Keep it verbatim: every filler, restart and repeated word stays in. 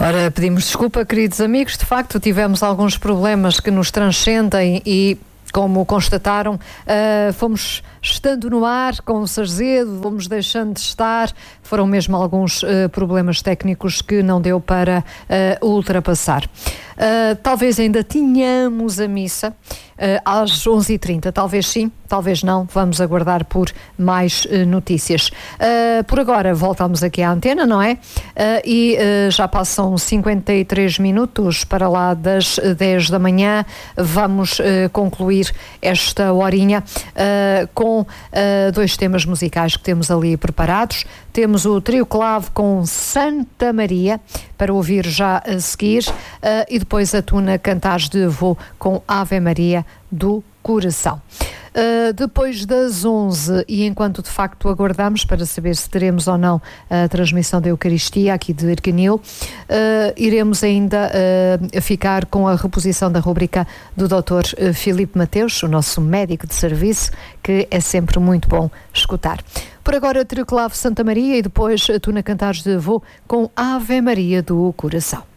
Ora, pedimos desculpa, queridos amigos, de facto tivemos alguns problemas que nos transcendem e, como constataram, uh, fomos estando no ar com o Sarzedo, fomos deixando de estar, foram mesmo alguns uh, problemas técnicos que não deu para uh, ultrapassar. Uh, talvez ainda tenhamos a missa uh, às onze e trinta, talvez sim, talvez não, vamos aguardar por mais uh, notícias. Uh, por agora voltamos aqui à antena, não é? Uh, e uh, já passam cinquenta e três minutos para lá das dez da manhã, vamos uh, concluir esta horinha uh, com uh, dois temas musicais que temos ali preparados. Temos o Trio Clave com Santa Maria, para ouvir já a seguir, uh, e depois a Tuna Cantares de Vô com Ave Maria do Coração. Uh, depois das onze, e enquanto de facto aguardamos para saber se teremos ou não a transmissão da Eucaristia aqui de Erganil, uh, iremos ainda uh, ficar com a reposição da rubrica do doutor uh, Filipe Mateus, o nosso médico de serviço, que é sempre muito bom escutar. Por agora, Trio Clave Santa Maria e depois a Tuna Cantares de Vô com Ave Maria do Coração.